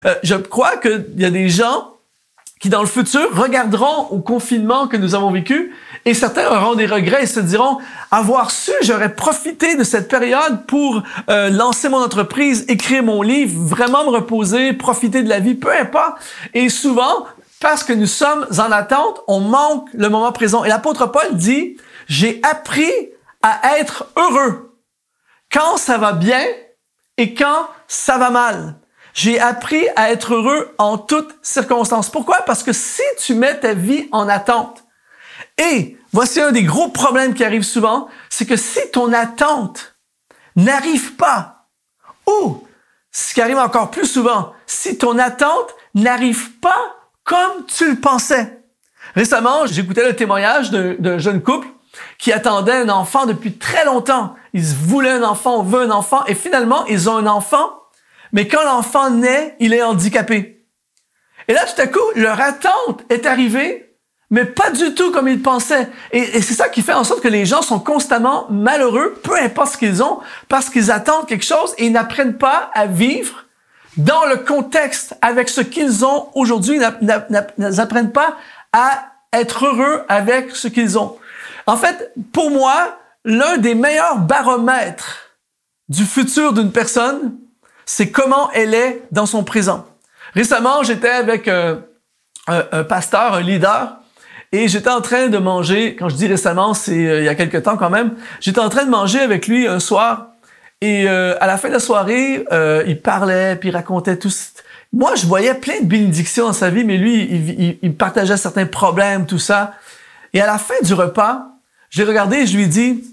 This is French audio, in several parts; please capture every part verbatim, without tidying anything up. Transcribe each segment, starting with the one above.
Euh, je crois qu'il y a des gens qui, dans le futur, regarderont au confinement que nous avons vécu et certains auront des regrets et se diront « Avoir su, j'aurais profité de cette période pour euh, lancer mon entreprise, écrire mon livre, vraiment me reposer, profiter de la vie, peu importe. » Et souvent, parce que nous sommes en attente, on manque le moment présent. Et l'apôtre Paul dit « J'ai appris à être heureux quand ça va bien et quand ça va mal. » J'ai appris à être heureux en toutes circonstances. Pourquoi? Parce que si tu mets ta vie en attente, et voici un des gros problèmes qui arrive souvent, c'est que si ton attente n'arrive pas, ou ce qui arrive encore plus souvent, si ton attente n'arrive pas comme tu le pensais. Récemment, j'écoutais le témoignage d'un, d'un jeune couple qui attendait un enfant depuis très longtemps. Ils voulaient un enfant, on veut un enfant, et finalement, ils ont un enfant. Mais quand l'enfant naît, il est handicapé. Et là, tout à coup, leur attente est arrivée, mais pas du tout comme ils pensaient. Et, et c'est ça qui fait en sorte que les gens sont constamment malheureux, peu importe ce qu'ils ont, parce qu'ils attendent quelque chose et ils n'apprennent pas à vivre dans le contexte avec ce qu'ils ont aujourd'hui. Ils n'apprennent pas à être heureux avec ce qu'ils ont. En fait, pour moi, l'un des meilleurs baromètres du futur d'une personne, c'est comment elle est dans son présent. Récemment, j'étais avec euh, un, un pasteur, un leader, et j'étais en train de manger, quand je dis récemment, c'est euh, il y a quelque temps quand même, j'étais en train de manger avec lui un soir, et euh, à la fin de la soirée, euh, il parlait, puis il racontait tout. Moi, je voyais plein de bénédictions dans sa vie, mais lui, il, il, il partageait certains problèmes, tout ça. Et à la fin du repas, j'ai regardé et je lui ai dit,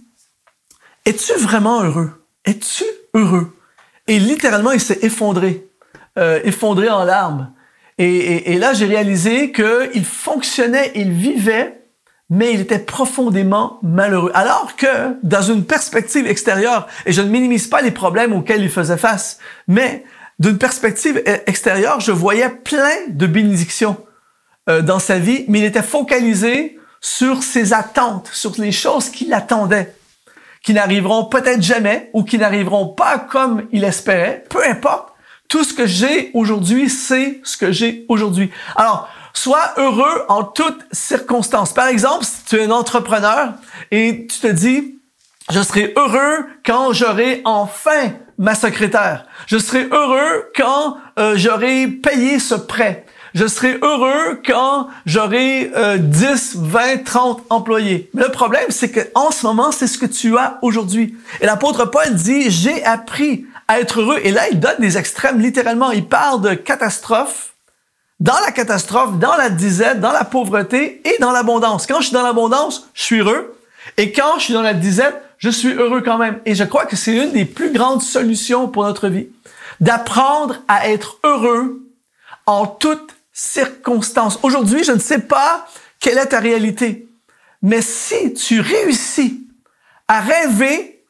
« Es-tu vraiment heureux? Es-tu heureux? » Et littéralement, il s'est effondré, euh, effondré en larmes. Et, et, et là, j'ai réalisé qu'il fonctionnait, il vivait, mais il était profondément malheureux. Alors que, dans une perspective extérieure, et je ne minimise pas les problèmes auxquels il faisait face, mais d'une perspective extérieure, je voyais plein de bénédictions euh, dans sa vie, mais il était focalisé sur ses attentes, sur les choses qui l'attendaient, qui n'arriveront peut-être jamais ou qui n'arriveront pas comme il espérait, peu importe. Tout ce que j'ai aujourd'hui, c'est ce que j'ai aujourd'hui. Alors, sois heureux en toutes circonstances. Par exemple, si tu es un entrepreneur et tu te dis, je serai heureux quand j'aurai enfin ma secrétaire. Je serai heureux quand euh, j'aurai payé ce prêt. Je serai heureux quand j'aurai euh, dix, vingt, trente employés. Mais le problème, c'est qu'en ce moment, c'est ce que tu as aujourd'hui. Et l'apôtre Paul dit, j'ai appris à être heureux. Et là, il donne des extrêmes, littéralement. Il parle de catastrophe, dans la catastrophe, dans la disette, dans la pauvreté et dans l'abondance. Quand je suis dans l'abondance, je suis heureux. Et quand je suis dans la disette, je suis heureux quand même. Et je crois que c'est une des plus grandes solutions pour notre vie. D'apprendre à être heureux en toutes circonstances. Aujourd'hui, je ne sais pas quelle est ta réalité, mais si tu réussis à rêver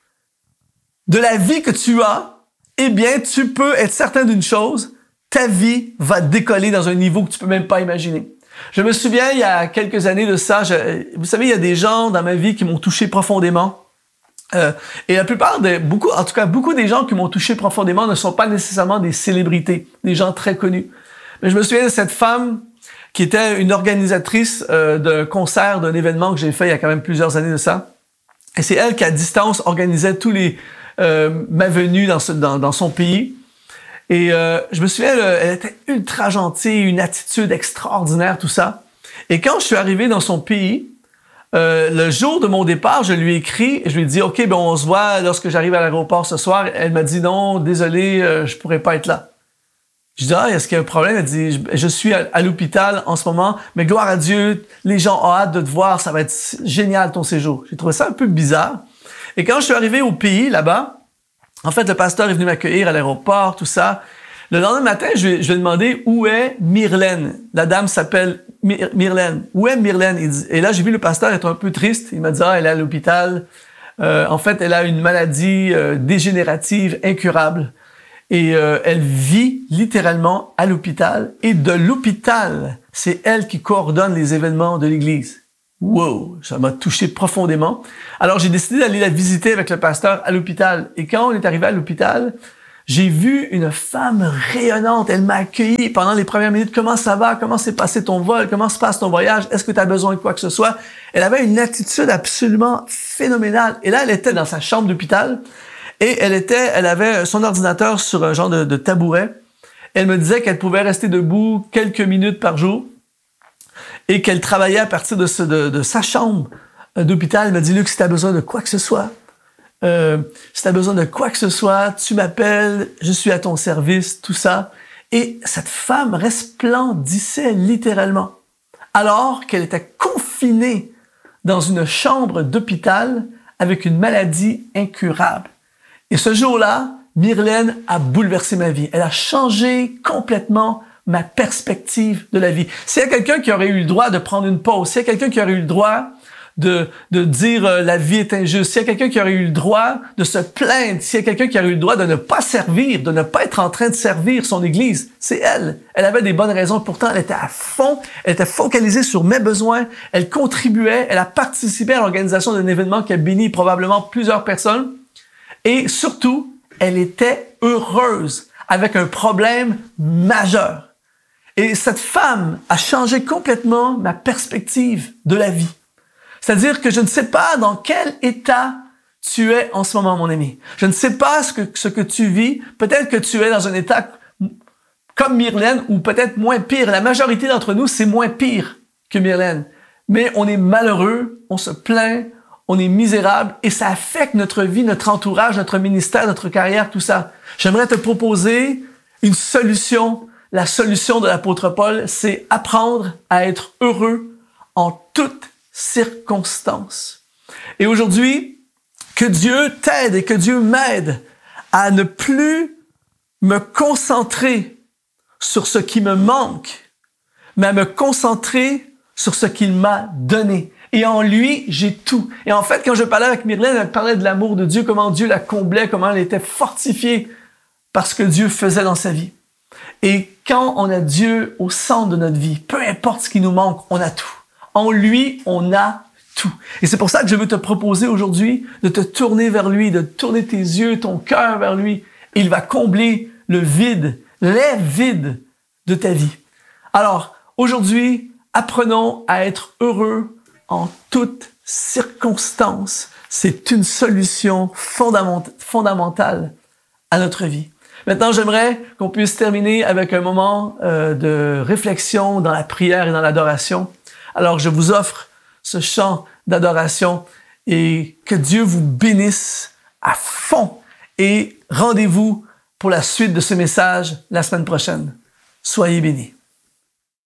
de la vie que tu as, eh bien, tu peux être certain d'une chose, ta vie va décoller dans un niveau que tu peux même pas imaginer. Je me souviens, il y a quelques années de ça, je, vous savez, il y a des gens dans ma vie qui m'ont touché profondément. Euh, et la plupart des, beaucoup, en tout cas, beaucoup des gens qui m'ont touché profondément ne sont pas nécessairement des célébrités, des gens très connus. Mais je me souviens de cette femme qui était une organisatrice euh, d'un concert, d'un événement que j'ai fait il y a quand même plusieurs années de ça. Et c'est elle qui, à distance, organisait tous les euh, ma venue dans, ce, dans, dans son pays. Et euh, je me souviens, elle, elle était ultra gentille, une attitude extraordinaire, tout ça. Et quand je suis arrivé dans son pays, euh, le jour de mon départ, je lui ai écrit, je lui ai dit, OK, ben on se voit lorsque j'arrive à l'aéroport ce soir. Elle m'a dit, non, désolé, euh, je pourrais pas être là. Je dis, ah, est-ce qu'il y a un problème? Elle dit, je, je suis à, à l'hôpital en ce moment, mais gloire à Dieu, les gens ont hâte de te voir, ça va être génial ton séjour. J'ai trouvé ça un peu bizarre. Et quand je suis arrivé au pays, là-bas, en fait, le pasteur est venu m'accueillir à l'aéroport, tout ça. Le lendemain matin, je lui, je lui ai demandé où est Myrlène. La dame s'appelle Myr, Myrlène. Où est Myrlène? Il dit, et là, j'ai vu le pasteur être un peu triste. Il m'a dit, ah, elle est à l'hôpital. Euh, en fait, elle a une maladie euh, dégénérative incurable. Et euh, elle vit littéralement à l'hôpital. Et de l'hôpital, c'est elle qui coordonne les événements de l'Église. Wow! Ça m'a touché profondément. Alors, j'ai décidé d'aller la visiter avec le pasteur à l'hôpital. Et quand on est arrivé à l'hôpital, j'ai vu une femme rayonnante. Elle m'a accueilli pendant les premières minutes. Comment ça va? Comment s'est passé ton vol? Comment se passe ton voyage? Est-ce que tu as besoin de quoi que ce soit? Elle avait une attitude absolument phénoménale. Et là, elle était dans sa chambre d'hôpital et elle était, elle avait son ordinateur sur un genre de, de tabouret. Elle me disait qu'elle pouvait rester debout quelques minutes par jour et qu'elle travaillait à partir de, ce, de, de sa chambre d'hôpital. Elle m'a dit, Luc, si tu as besoin de quoi que ce soit, Euh, si tu as besoin de quoi que ce soit, tu m'appelles, je suis à ton service, tout ça. Et cette femme resplendissait littéralement, alors qu'elle était confinée dans une chambre d'hôpital avec une maladie incurable. Et ce jour-là, Myrlène a bouleversé ma vie. Elle a changé complètement ma perspective de la vie. S'il y a quelqu'un qui aurait eu le droit de prendre une pause, s'il y a quelqu'un qui aurait eu le droit de, de dire euh, la vie est injuste, s'il y a quelqu'un qui aurait eu le droit de se plaindre, s'il y a quelqu'un qui aurait eu le droit de ne pas servir, de ne pas être en train de servir son Église, c'est elle. Elle avait des bonnes raisons. Pourtant, elle était à fond, elle était focalisée sur mes besoins, elle contribuait, elle a participé à l'organisation d'un événement qui a béni probablement plusieurs personnes. Et surtout, elle était heureuse avec un problème majeur. Et cette femme a changé complètement ma perspective de la vie. C'est-à-dire que je ne sais pas dans quel état tu es en ce moment, mon ami. Je ne sais pas ce que, ce que tu vis. Peut-être que tu es dans un état comme Myrlène ou peut-être moins pire. La majorité d'entre nous, c'est moins pire que Myrlène. Mais on est malheureux, on se plaint, on est misérable et ça affecte notre vie, notre entourage, notre ministère, notre carrière, tout ça. J'aimerais te proposer une solution. La solution de l'apôtre Paul, c'est apprendre à être heureux en toutes circonstances. Et aujourd'hui, que Dieu t'aide et que Dieu m'aide à ne plus me concentrer sur ce qui me manque, mais à me concentrer sur ce qu'il m'a donné. Et en lui, j'ai tout. Et en fait, quand je parlais avec Myrlène, elle parlait de l'amour de Dieu, comment Dieu la comblait, comment elle était fortifiée par ce que Dieu faisait dans sa vie. Et quand on a Dieu au centre de notre vie, peu importe ce qui nous manque, on a tout. En lui, on a tout. Et c'est pour ça que je veux te proposer aujourd'hui de te tourner vers lui, de tourner tes yeux, ton cœur vers lui. Il va combler le vide, les vides de ta vie. Alors, aujourd'hui, apprenons à être heureux en toutes circonstances. C'est une solution fondament- fondamentale à notre vie. Maintenant, j'aimerais qu'on puisse terminer avec un moment euh, de réflexion dans la prière et dans l'adoration. Alors, je vous offre ce chant d'adoration et que Dieu vous bénisse à fond. Et rendez-vous pour la suite de ce message la semaine prochaine. Soyez bénis.